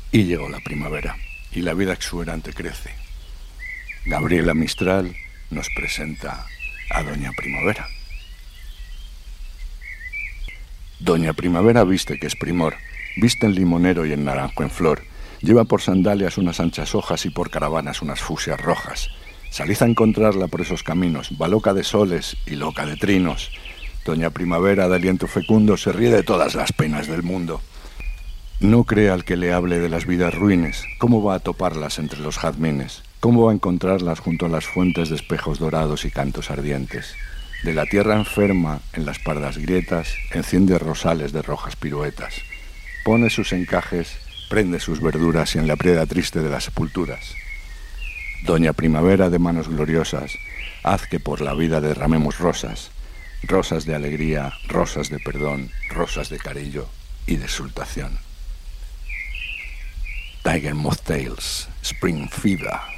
Y llegó la primavera, y la vida exuberante crece. Gabriela Mistral nos presenta a Doña Primavera. Doña Primavera viste que es primor, viste en limonero y en naranjo en flor. Lleva por sandalias unas anchas hojas y por caravanas unas fusias rojas. Salid a encontrarla por esos caminos, va loca de soles y loca de trinos. Doña Primavera de aliento fecundo se ríe de todas las penas del mundo. No crea al que le hable de las vidas ruines. ¿Cómo va a toparlas entre los jazmines? ¿Cómo va a encontrarlas junto a las fuentes de espejos dorados y cantos ardientes? De la tierra enferma, en las pardas grietas, enciende rosales de rojas piruetas. Pone sus encajes, prende sus verduras y en la prieda triste de las sepulturas. Doña Primavera de manos gloriosas, haz que por la vida derramemos rosas, rosas de alegría, rosas de perdón, rosas de cariño y de exultación. Tiger Moth Tales, Spring Fever.